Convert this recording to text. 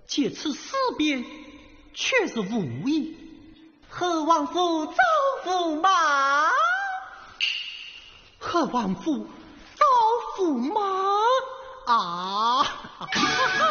借此思辨，却是无益。 何王府招驸马？ 何王府招驸马啊！